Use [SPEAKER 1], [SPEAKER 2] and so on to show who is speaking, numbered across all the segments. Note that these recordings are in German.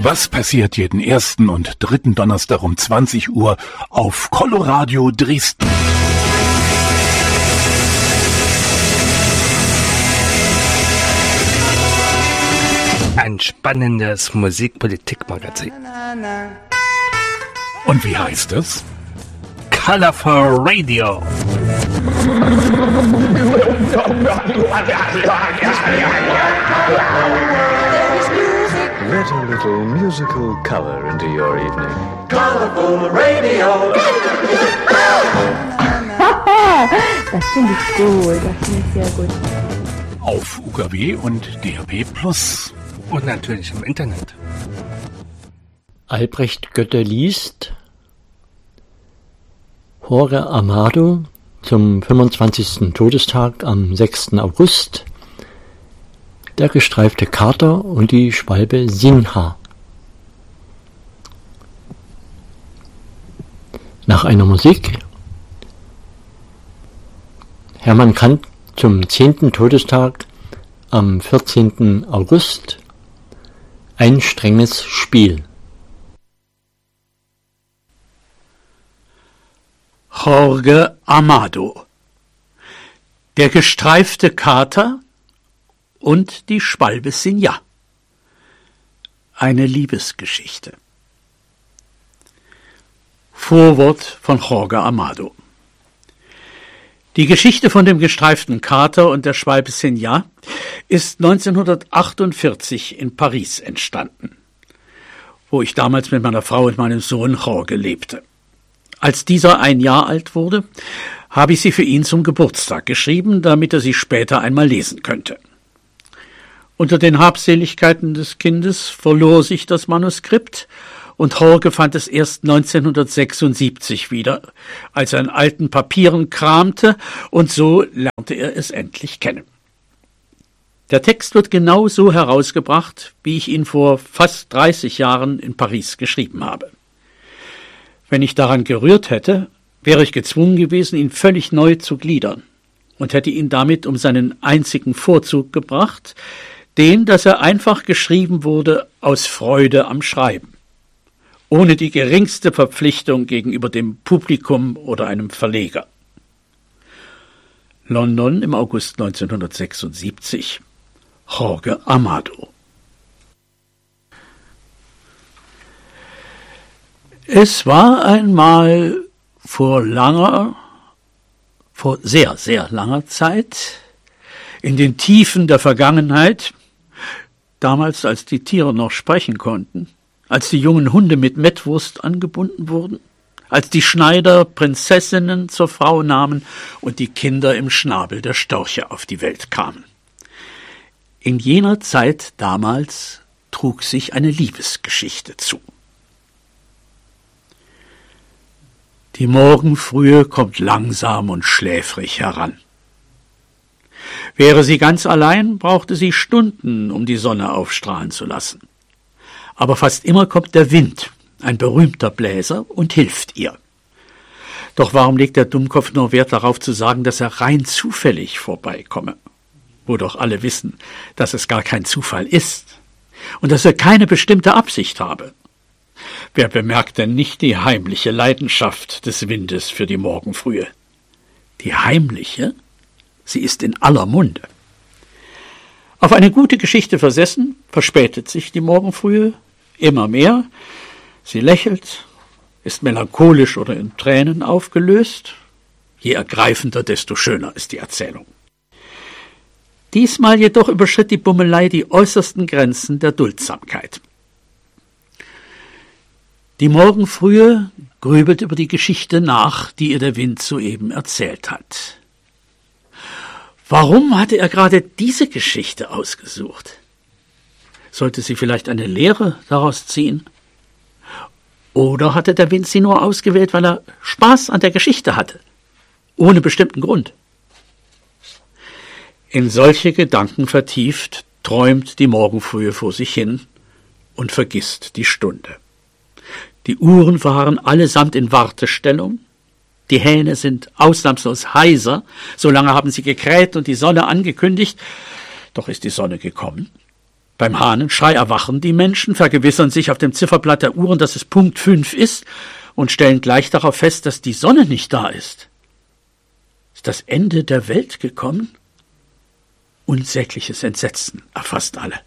[SPEAKER 1] Was passiert jeden ersten und dritten Donnerstag um 20 Uhr auf Coloradio Dresden?
[SPEAKER 2] Ein spannendes Musikpolitikmagazin.
[SPEAKER 1] Und wie heißt es?
[SPEAKER 2] Colorful Radio.
[SPEAKER 3] Let a little musical color into your evening.
[SPEAKER 4] Colorful Radio.
[SPEAKER 5] Das finde ich gut, das finde ich sehr gut.
[SPEAKER 1] Auf UKW und DAB+.
[SPEAKER 2] Und natürlich im Internet.
[SPEAKER 6] Albrecht Goette liest Jorge Amado zum 25. Todestag am 6. August. Der gestreifte Kater und die Schwalbe Sinha. Nach einer Musik Hermann Kant zum 10. Todestag am 14. August. Ein strenges Spiel.
[SPEAKER 7] Jorge Amado. Der gestreifte Kater und die Schwalbe Sinha. Eine Liebesgeschichte. Vorwort von Jorge Amado. Die Geschichte von dem gestreiften Kater und der Schwalbe Sinha ist 1948 in Paris entstanden, wo ich damals mit meiner Frau und meinem Sohn Jorge lebte. Als dieser 1 Jahr alt wurde, habe ich sie für ihn zum Geburtstag geschrieben, damit er sie später einmal lesen könnte. Unter den Habseligkeiten des Kindes verlor sich das Manuskript und Jorge fand es erst 1976 wieder, als er in alten Papieren kramte, und so lernte er es endlich kennen. Der Text wird genau so herausgebracht, wie ich ihn vor fast 30 Jahren in Paris geschrieben habe. Wenn ich daran gerührt hätte, wäre ich gezwungen gewesen, ihn völlig neu zu gliedern und hätte ihn damit um seinen einzigen Vorzug gebracht, den, dass er einfach geschrieben wurde aus Freude am Schreiben, ohne die geringste Verpflichtung gegenüber dem Publikum oder einem Verleger. London im August 1976. Jorge Amado. Es war einmal vor sehr, sehr langer Zeit, in den Tiefen der Vergangenheit, damals als die Tiere noch sprechen konnten, als die jungen Hunde mit Mettwurst angebunden wurden, als die Schneider Prinzessinnen zur Frau nahmen und die Kinder im Schnabel der Störche auf die Welt kamen. In jener Zeit damals trug sich eine Liebesgeschichte zu. Die Morgenfrühe kommt langsam und schläfrig heran. Wäre sie ganz allein, brauchte sie Stunden, um die Sonne aufstrahlen zu lassen. Aber fast immer kommt der Wind, ein berühmter Bläser, und hilft ihr. Doch warum legt der Dummkopf nur Wert darauf zu sagen, dass er rein zufällig vorbeikomme? Wo doch alle wissen, dass es gar kein Zufall ist und dass er keine bestimmte Absicht habe. Wer bemerkt denn nicht die heimliche Leidenschaft des Windes für die Morgenfrühe? Die heimliche? Sie ist in aller Munde. Auf eine gute Geschichte versessen, verspätet sich die Morgenfrühe immer mehr. Sie lächelt, ist melancholisch oder in Tränen aufgelöst. Je ergreifender, desto schöner ist die Erzählung. Diesmal jedoch überschritt die Bummelei die äußersten Grenzen der Duldsamkeit. Die Morgenfrühe grübelt über die Geschichte nach, die ihr der Wind soeben erzählt hat. Warum hatte er gerade diese Geschichte ausgesucht? Sollte sie vielleicht eine Lehre daraus ziehen? Oder hatte der Wind sie nur ausgewählt, weil er Spaß an der Geschichte hatte, ohne bestimmten Grund? In solche Gedanken vertieft, träumt die Morgenfrühe vor sich hin und vergisst die Stunde. Die Uhren verharren allesamt in Wartestellung. Die Hähne sind ausnahmslos heiser. So lange haben sie gekräht und die Sonne angekündigt. Doch ist die Sonne gekommen? Beim Hahnenschrei erwachen die Menschen, vergewissern sich auf dem Zifferblatt der Uhren, dass es Punkt 5 ist und stellen gleich darauf fest, dass die Sonne nicht da ist. Ist das Ende der Welt gekommen? Unsägliches Entsetzen erfasst alle.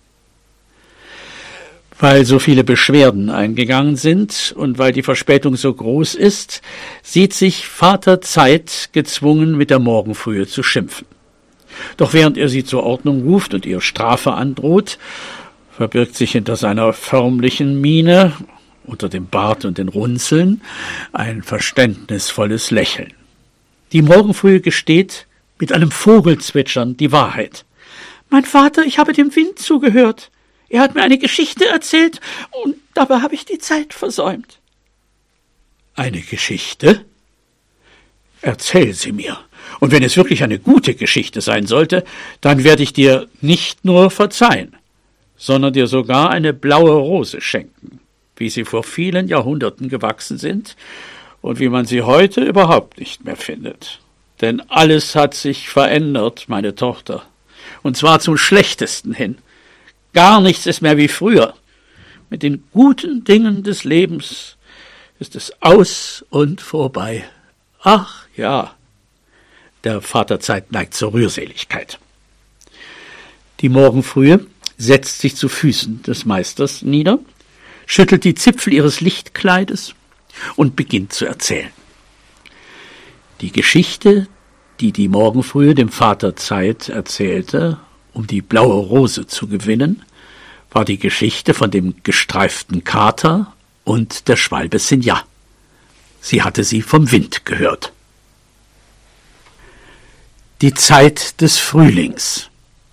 [SPEAKER 7] Weil so viele Beschwerden eingegangen sind und weil die Verspätung so groß ist, sieht sich Vater Zeit gezwungen, mit der Morgenfrühe zu schimpfen. Doch während er sie zur Ordnung ruft und ihr Strafe androht, verbirgt sich hinter seiner förmlichen Miene, unter dem Bart und den Runzeln, ein verständnisvolles Lächeln. Die Morgenfrühe gesteht mit einem Vogelzwitschern die Wahrheit. »Mein Vater, ich habe dem Wind zugehört. Er hat mir eine Geschichte erzählt und dabei habe ich die Zeit versäumt.« »Eine Geschichte? Erzähl sie mir. Und wenn es wirklich eine gute Geschichte sein sollte, dann werde ich dir nicht nur verzeihen, sondern dir sogar eine blaue Rose schenken, wie sie vor vielen Jahrhunderten gewachsen sind und wie man sie heute überhaupt nicht mehr findet. Denn alles hat sich verändert, meine Tochter, und zwar zum Schlechtesten hin. Gar nichts ist mehr wie früher. Mit den guten Dingen des Lebens ist es aus und vorbei. Ach ja, der Vaterzeit neigt zur Rührseligkeit. Die Morgenfrühe setzt sich zu Füßen des Meisters nieder, schüttelt die Zipfel ihres Lichtkleides und beginnt zu erzählen. Die Geschichte, die die Morgenfrühe dem Vater Zeit erzählte, um die blaue Rose zu gewinnen, war die Geschichte von dem gestreiften Kater und der Schwalbe Sinja. Sie hatte sie vom Wind gehört. Die Zeit des Frühlings.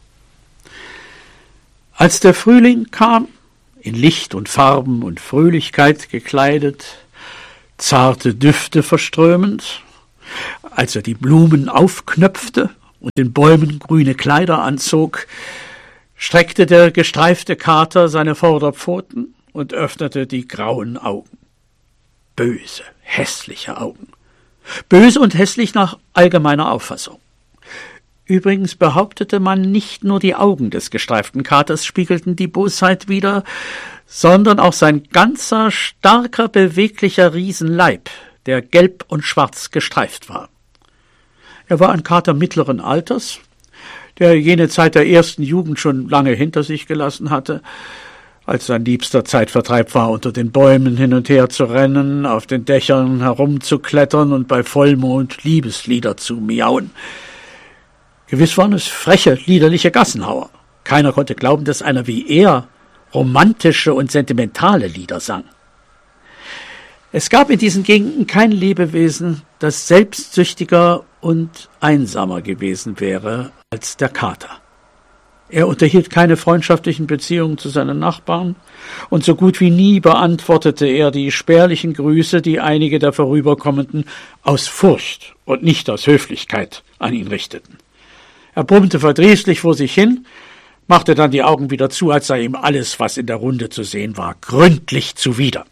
[SPEAKER 7] Als der Frühling kam, in Licht und Farben und Fröhlichkeit gekleidet, zarte Düfte verströmend, als er die Blumen aufknöpfte und den Bäumen grüne Kleider anzog, streckte der gestreifte Kater seine Vorderpfoten und öffnete die grauen Augen. Böse, hässliche Augen. Böse und hässlich nach allgemeiner Auffassung. Übrigens behauptete man, nicht nur die Augen des gestreiften Katers spiegelten die Bosheit wider, sondern auch sein ganzer, starker, beweglicher Riesenleib, der gelb und schwarz gestreift war. Er war ein Kater mittleren Alters, der jene Zeit der ersten Jugend schon lange hinter sich gelassen hatte, als sein liebster Zeitvertreib war, unter den Bäumen hin und her zu rennen, auf den Dächern herumzuklettern und bei Vollmond Liebeslieder zu miauen. Gewiss waren es freche, liederliche Gassenhauer. Keiner konnte glauben, dass einer wie er romantische und sentimentale Lieder sang. Es gab in diesen Gegenden kein Lebewesen, das selbstsüchtiger und einsamer gewesen wäre als der Kater. Er unterhielt keine freundschaftlichen Beziehungen zu seinen Nachbarn, und so gut wie nie beantwortete er die spärlichen Grüße, die einige der Vorüberkommenden aus Furcht und nicht aus Höflichkeit an ihn richteten. Er brummte verdrießlich vor sich hin, machte dann die Augen wieder zu, als sei ihm alles, was in der Runde zu sehen war, gründlich zuwider.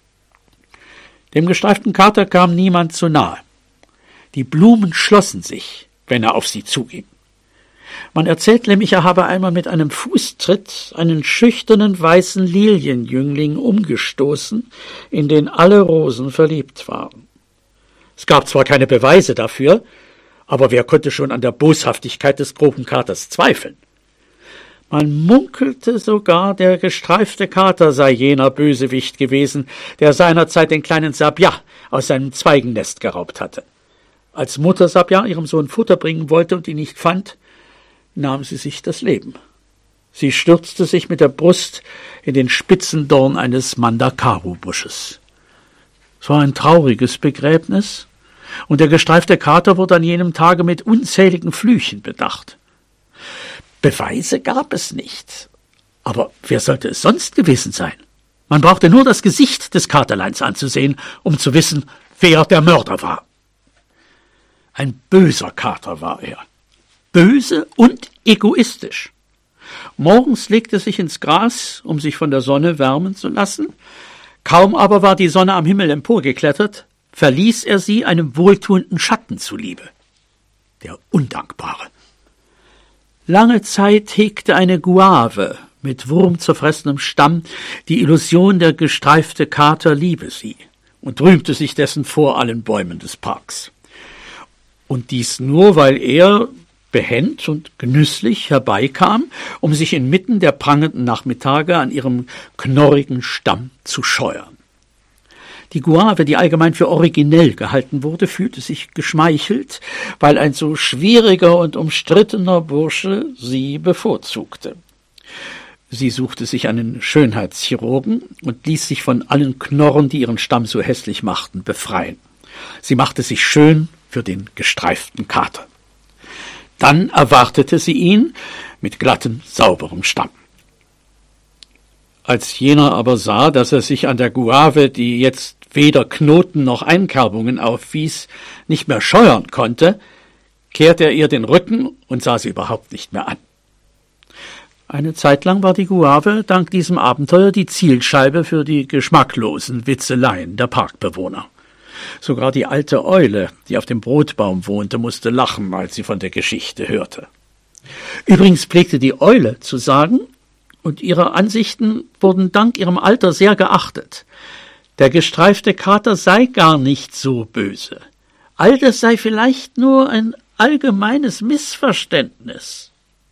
[SPEAKER 7] Dem gestreiften Kater kam niemand zu nahe. Die Blumen schlossen sich, wenn er auf sie zuging. Man erzählt nämlich, er habe einmal mit einem Fußtritt einen schüchternen weißen Lilienjüngling umgestoßen, in den alle Rosen verliebt waren. Es gab zwar keine Beweise dafür, aber wer konnte schon an der Boshaftigkeit des groben Katers zweifeln? Man munkelte sogar, der gestreifte Kater sei jener Bösewicht gewesen, der seinerzeit den kleinen Sabia aus seinem Zweigennest geraubt hatte. Als Mutter Sabia ihrem Sohn Futter bringen wollte und ihn nicht fand, nahm sie sich das Leben. Sie stürzte sich mit der Brust in den spitzen Dorn eines Mandakaru-Busches. Es war ein trauriges Begräbnis, und der gestreifte Kater wurde an jenem Tage mit unzähligen Flüchen bedacht. Beweise gab es nicht, aber wer sollte es sonst gewesen sein? Man brauchte nur das Gesicht des Katerleins anzusehen, um zu wissen, wer der Mörder war. Ein böser Kater war er, böse und egoistisch. Morgens legte er sich ins Gras, um sich von der Sonne wärmen zu lassen. Kaum aber war die Sonne am Himmel emporgeklettert, verließ er sie einem wohltuenden Schatten zuliebe. Der Undankbare. Lange Zeit hegte eine Guave, mit wurmzerfressenem Stamm, die Illusion, der gestreifte Kater liebe sie und rühmte sich dessen vor allen Bäumen des Parks. Und dies nur, weil er behend und genüsslich herbeikam, um sich inmitten der prangenden Nachmittage an ihrem knorrigen Stamm zu scheuern. Die Guave, die allgemein für originell gehalten wurde, fühlte sich geschmeichelt, weil ein so schwieriger und umstrittener Bursche sie bevorzugte. Sie suchte sich einen Schönheitschirurgen und ließ sich von allen Knorren, die ihren Stamm so hässlich machten, befreien. Sie machte sich schön für den gestreiften Kater. Dann erwartete sie ihn mit glattem, sauberem Stamm. Als jener aber sah, dass er sich an der Guave, die jetzt weder Knoten noch Einkerbungen aufwies, nicht mehr scheuern konnte, kehrte er ihr den Rücken und sah sie überhaupt nicht mehr an. Eine Zeit lang war die Guave dank diesem Abenteuer die Zielscheibe für die geschmacklosen Witzeleien der Parkbewohner. Sogar die alte Eule, die auf dem Brotbaum wohnte, musste lachen, als sie von der Geschichte hörte. Übrigens pflegte die Eule zu sagen, und ihre Ansichten wurden dank ihrem Alter sehr geachtet, der gestreifte Kater sei gar nicht so böse. All das sei vielleicht nur ein allgemeines Missverständnis.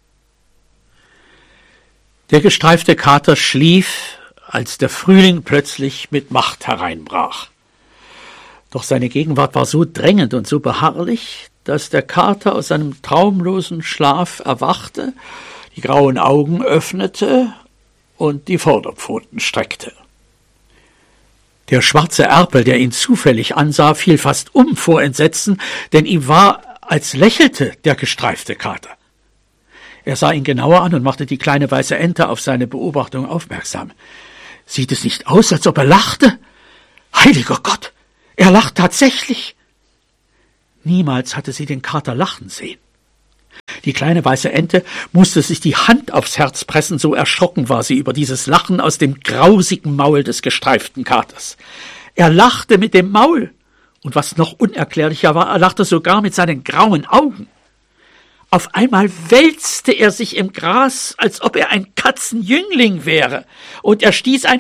[SPEAKER 7] Der gestreifte Kater schlief, als der Frühling plötzlich mit Macht hereinbrach. Doch seine Gegenwart war so drängend und so beharrlich, dass der Kater aus seinem traumlosen Schlaf erwachte, die grauen Augen öffnete und die Vorderpfoten streckte. Der schwarze Erpel, der ihn zufällig ansah, fiel fast um vor Entsetzen, denn ihm war, als lächelte der gestreifte Kater. Er sah ihn genauer an und machte die kleine weiße Ente auf seine Beobachtung aufmerksam. »Sieht es nicht aus, als ob er lachte? Heiliger Gott, er lacht tatsächlich!« Niemals hatte sie den Kater lachen sehen. Die kleine weiße Ente musste sich die Hand aufs Herz pressen, so erschrocken war sie über dieses Lachen aus dem grausigen Maul des gestreiften Katers. Er lachte mit dem Maul, und was noch unerklärlicher war, er lachte sogar mit seinen grauen Augen. Auf einmal wälzte er sich im Gras, als ob er ein Katzenjüngling wäre, und er stieß ein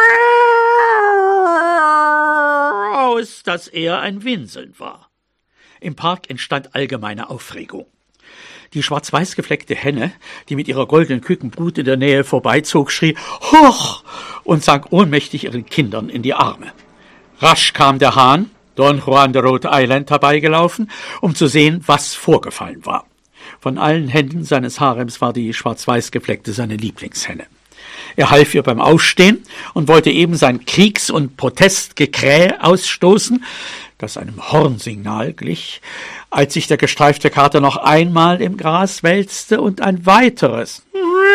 [SPEAKER 7] aus, dass er ein Winseln war. Im Park entstand allgemeine Aufregung. Die schwarz-weiß gefleckte Henne, die mit ihrer goldenen Kükenbrut in der Nähe vorbeizog, schrie »Hoch!« und sank ohnmächtig ihren Kindern in die Arme. Rasch kam der Hahn, Don Juan de Rhode Island, herbeigelaufen, um zu sehen, was vorgefallen war. Von allen Hennen seines Harems war die schwarz-weiß gefleckte seine Lieblingshenne. Er half ihr beim Aufstehen und wollte eben sein Kriegs- und Protestgekrähe ausstoßen, das einem Hornsignal glich, als sich der gestreifte Kater noch einmal im Gras wälzte und ein weiteres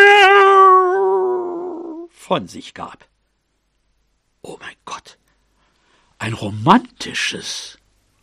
[SPEAKER 7] von sich gab. Oh mein Gott, ein romantisches.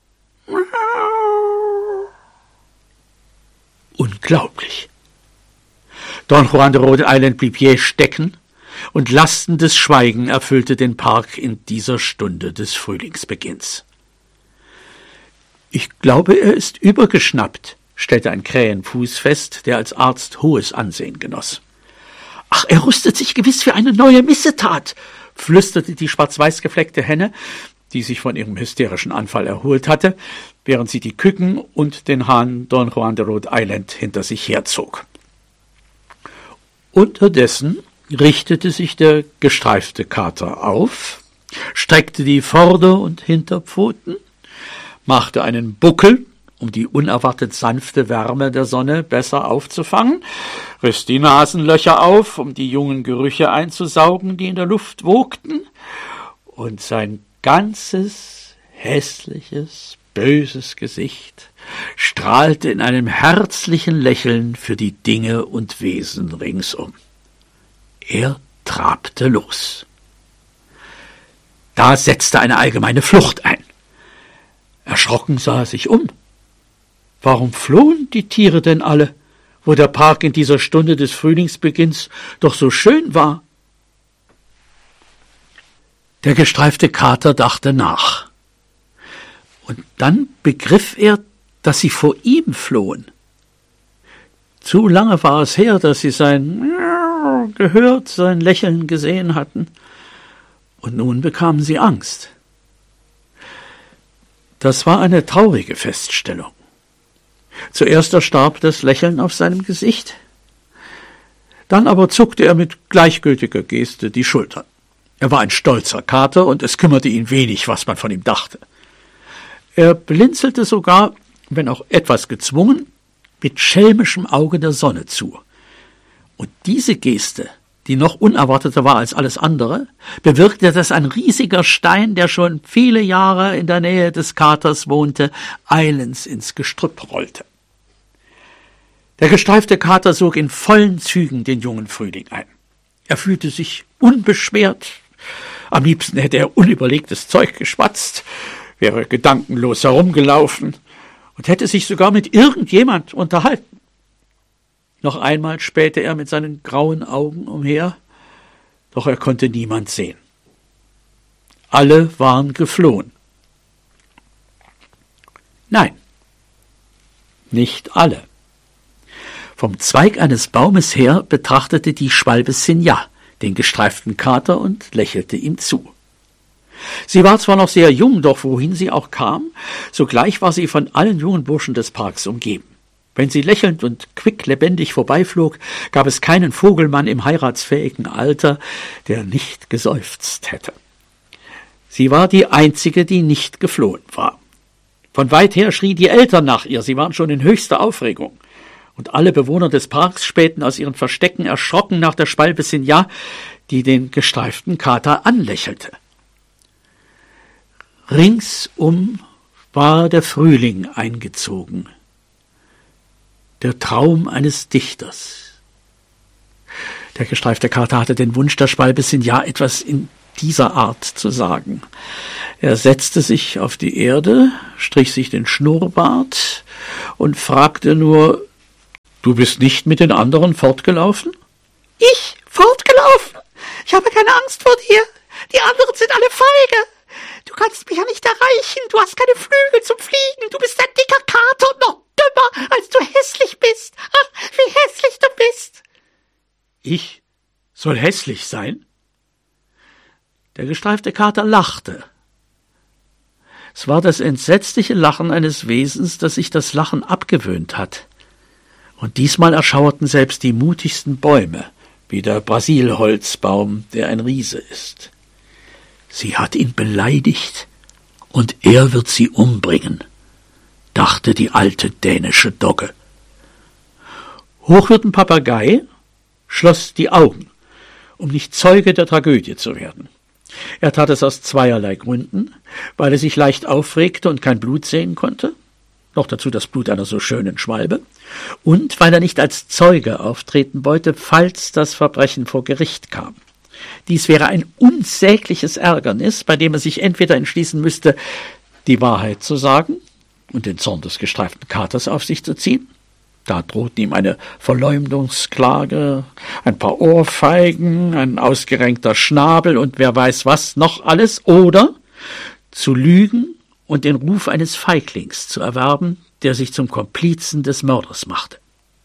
[SPEAKER 7] Unglaublich. Don Juan de Rhode Island blieb jäh stecken, und lastendes Schweigen erfüllte den Park in dieser Stunde des Frühlingsbeginns. »Ich glaube, er ist übergeschnappt«, stellte ein Krähenfuß fest, der als Arzt hohes Ansehen genoss. »Ach, er rüstet sich gewiss für eine neue Missetat«, flüsterte die schwarz-weiß gefleckte Henne, die sich von ihrem hysterischen Anfall erholt hatte, während sie die Küken und den Hahn Don Juan de Rhode Island hinter sich herzog. Unterdessen richtete sich der gestreifte Kater auf, streckte die Vorder- und Hinterpfoten, machte einen Buckel, um die unerwartet sanfte Wärme der Sonne besser aufzufangen, riss die Nasenlöcher auf, um die jungen Gerüche einzusaugen, die in der Luft wogten, und sein ganzes, hässliches, böses Gesicht strahlte in einem herzlichen Lächeln für die Dinge und Wesen ringsum. Er trabte los. Da setzte eine allgemeine Flucht ein. Erschrocken sah er sich um. Warum flohen die Tiere denn alle, wo der Park in dieser Stunde des Frühlingsbeginns doch so schön war? Der gestreifte Kater dachte nach. Und dann begriff er, dass sie vor ihm flohen. Zu lange war es her, dass sie sein Kater gehört, sein Lächeln gesehen hatten, und nun bekamen sie Angst. Das war eine traurige Feststellung. Zuerst erstarb das Lächeln auf seinem Gesicht, dann aber zuckte er mit gleichgültiger Geste die Schultern. Er war ein stolzer Kater, und es kümmerte ihn wenig, was man von ihm dachte. Er blinzelte sogar, wenn auch etwas gezwungen, mit schelmischem Auge der Sonne zu. Und diese Geste, die noch unerwarteter war als alles andere, bewirkte, dass ein riesiger Stein, der schon viele Jahre in der Nähe des Katers wohnte, eilends ins Gestrüpp rollte. Der gestreifte Kater sog in vollen Zügen den jungen Frühling ein. Er fühlte sich unbeschwert. Am liebsten hätte er unüberlegtes Zeug geschwatzt, wäre gedankenlos herumgelaufen und hätte sich sogar mit irgendjemand unterhalten. Noch einmal spähte er mit seinen grauen Augen umher, doch er konnte niemand sehen. Alle waren geflohen. Nein, nicht alle. Vom Zweig eines Baumes her betrachtete die Schwalbe Sinja den gestreiften Kater und lächelte ihm zu. Sie war zwar noch sehr jung, doch wohin sie auch kam, sogleich war sie von allen jungen Burschen des Parks umgeben. Wenn sie lächelnd und quicklebendig vorbeiflog, gab es keinen Vogelmann im heiratsfähigen Alter, der nicht geseufzt hätte. Sie war die einzige, die nicht geflohen war. Von weit her schrien die Eltern nach ihr, sie waren schon in höchster Aufregung. Und alle Bewohner des Parks spähten aus ihren Verstecken erschrocken nach der Schwalbe Sinja, die den gestreiften Kater anlächelte. Ringsum war der Frühling eingezogen, der Traum eines Dichters. Der gestreifte Kater hatte den Wunsch, der Schwalbe Sinja etwas in dieser Art zu sagen. Er setzte sich auf die Erde, strich sich den Schnurrbart und fragte nur: »Du bist nicht mit den anderen fortgelaufen?«
[SPEAKER 8] »Ich? Fortgelaufen? Ich habe keine Angst vor dir. Die anderen sind alle feige. Du kannst mich ja nicht erreichen. Du hast keine Flügel zum Fliegen. Du bist ein dicker Kater und noch dümmer, als du hässlich bist. Ach, wie hässlich du bist.«
[SPEAKER 7] »Ich soll hässlich sein?« Der gestreifte Kater lachte. Es war das entsetzliche Lachen eines Wesens, das sich das Lachen abgewöhnt hat. Und diesmal erschauerten selbst die mutigsten Bäume, wie der Brasilholzbaum, der ein Riese ist. Sie hat ihn beleidigt, und er wird sie umbringen, dachte die alte dänische Dogge. Hochwürden-Papagei schloss die Augen, um nicht Zeuge der Tragödie zu werden. Er tat es aus zweierlei Gründen, weil er sich leicht aufregte und kein Blut sehen konnte, noch dazu das Blut einer so schönen Schwalbe, und weil er nicht als Zeuge auftreten wollte, falls das Verbrechen vor Gericht kam. Dies wäre ein unsägliches Ärgernis, bei dem er sich entweder entschließen müsste, die Wahrheit zu sagen und den Zorn des gestreiften Katers auf sich zu ziehen. Da drohten ihm eine Verleumdungsklage, ein paar Ohrfeigen, ein ausgerenkter Schnabel und wer weiß was noch alles, oder zu lügen und den Ruf eines Feiglings zu erwerben, der sich zum Komplizen des Mörders machte.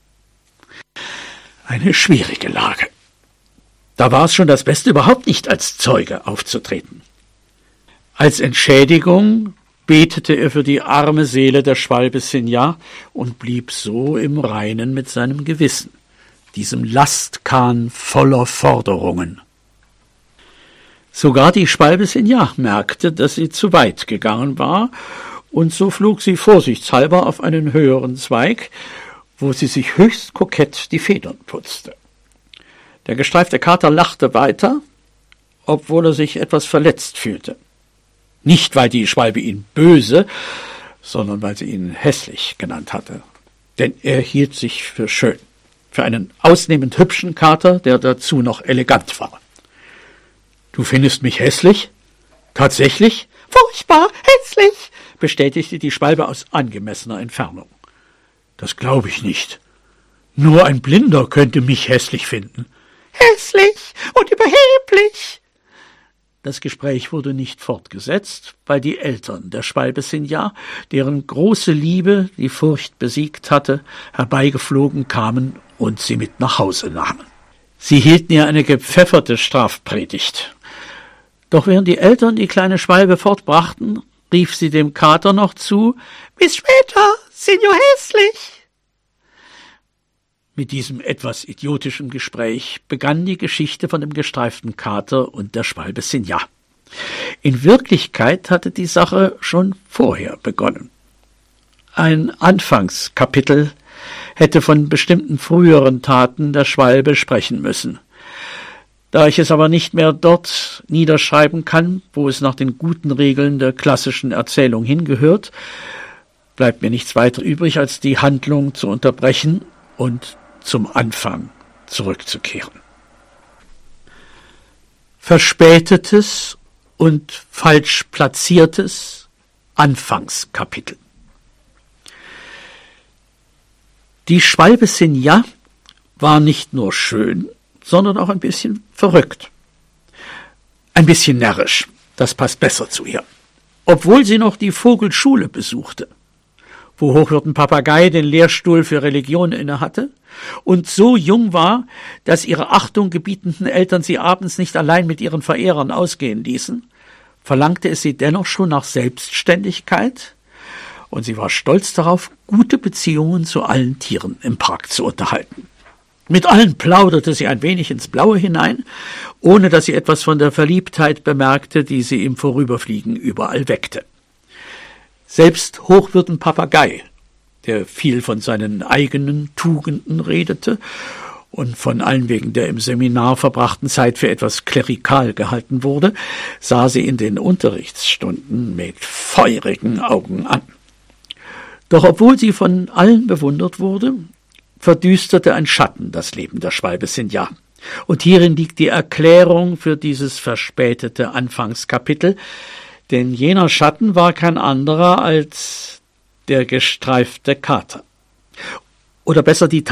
[SPEAKER 7] Eine schwierige Lage. Da war es schon das Beste, überhaupt nicht als Zeuge aufzutreten. Als Entschädigung betete er für die arme Seele der Schwalbe Sinja und blieb so im Reinen mit seinem Gewissen, diesem Lastkahn voller Forderungen. Sogar die Schwalbe Sinja merkte, dass sie zu weit gegangen war, und so flog sie vorsichtshalber auf einen höheren Zweig, wo sie sich höchst kokett die Federn putzte. Der gestreifte Kater lachte weiter, obwohl er sich etwas verletzt fühlte. Nicht, weil die Schwalbe ihn böse, sondern weil sie ihn hässlich genannt hatte. Denn er hielt sich für schön, für einen ausnehmend hübschen Kater, der dazu noch elegant war. »Du findest mich hässlich? Tatsächlich?«
[SPEAKER 8] »Furchtbar hässlich«,
[SPEAKER 7] bestätigte die Schwalbe aus angemessener Entfernung. »Das glaube ich nicht. Nur ein Blinder könnte mich hässlich finden.«
[SPEAKER 8] »Hässlich und überheblich.«
[SPEAKER 7] Das Gespräch wurde nicht fortgesetzt, weil die Eltern der Schwalbe Sinja, deren große Liebe die Furcht besiegt hatte, herbeigeflogen kamen und sie mit nach Hause nahmen. Sie hielten ihr eine gepfefferte Strafpredigt. Doch während die Eltern die kleine Schwalbe fortbrachten, rief sie dem Kater noch zu: »Bis später, Signor Häslich!« Mit diesem etwas idiotischen Gespräch begann die Geschichte von dem gestreiften Kater und der Schwalbe Sinja. In Wirklichkeit hatte die Sache schon vorher begonnen. Ein Anfangskapitel hätte von bestimmten früheren Taten der Schwalbe sprechen müssen. Da ich es aber nicht mehr dort niederschreiben kann, wo es nach den guten Regeln der klassischen Erzählung hingehört, bleibt mir nichts weiter übrig, als die Handlung zu unterbrechen und zum Anfang zurückzukehren. Verspätetes und falsch platziertes Anfangskapitel. Die Schwalbe Sinja war nicht nur schön, sondern auch ein bisschen verrückt. Ein bisschen närrisch, das passt besser zu ihr. Obwohl sie noch die Vogelschule besuchte, wo Hochwürden Papagei den Lehrstuhl für Religion innehatte und so jung war, dass ihre Achtung gebietenden Eltern sie abends nicht allein mit ihren Verehrern ausgehen ließen, verlangte es sie dennoch schon nach Selbstständigkeit, und sie war stolz darauf, gute Beziehungen zu allen Tieren im Park zu unterhalten. Mit allen plauderte sie ein wenig ins Blaue hinein, ohne dass sie etwas von der Verliebtheit bemerkte, die sie im Vorüberfliegen überall weckte. Selbst Hochwürden Papagei, der viel von seinen eigenen Tugenden redete und von allen wegen der im Seminar verbrachten Zeit für etwas klerikal gehalten wurde, sah sie in den Unterrichtsstunden mit feurigen Augen an. Doch obwohl sie von allen bewundert wurde, verdüsterte ein Schatten das Leben der Schwalbe Sinja. Und hierin liegt die Erklärung für dieses verspätete Anfangskapitel, denn jener Schatten war kein anderer als der gestreifte Kater. Oder besser die